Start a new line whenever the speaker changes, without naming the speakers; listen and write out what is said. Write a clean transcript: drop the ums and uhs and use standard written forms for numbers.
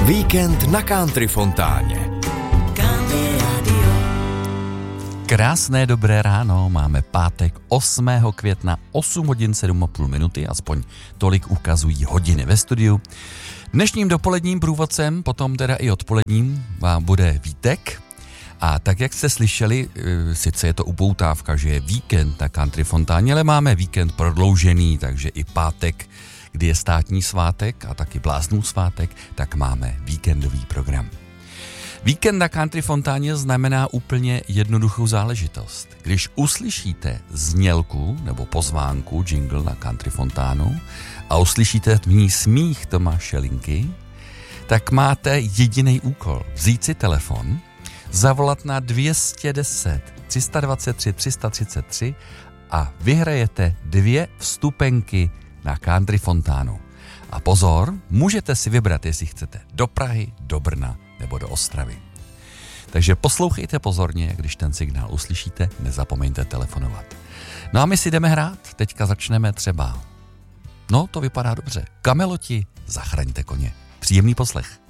Víkend na Country Fontáně.
Krásné dobré ráno, máme pátek 8. května, 8 hodin 7,5 minuty, aspoň tolik ukazují hodiny ve studiu. Dnešním dopoledním průvodcem, potom teda i odpoledním, vám bude Vítek. A tak, jak jste slyšeli, sice je to upoutávka, že je víkend na Country Fontáně, ale máme víkend prodloužený, takže i pátek, kdy je státní svátek a taky bláznův svátek, tak máme víkendový program. Víkend na Country Fontáně znamená úplně jednoduchou záležitost. Když uslyšíte znělku nebo pozvánku, jingle na Country Fontánu a uslyšíte v ní smích Tomáše Linky, tak máte jediný úkol. Vzít si telefon, zavolat na 210 323 333 a vyhrajete 2 vstupenky na Country Fontánu. A pozor, můžete si vybrat, jestli chcete do Prahy, do Brna nebo do Ostravy. Takže poslouchejte pozorně, když ten signál uslyšíte, nezapomeňte telefonovat. No a my si jdeme hrát, teďka začneme třeba. No, to vypadá dobře. Kameloti, zachraňte koně. Příjemný poslech.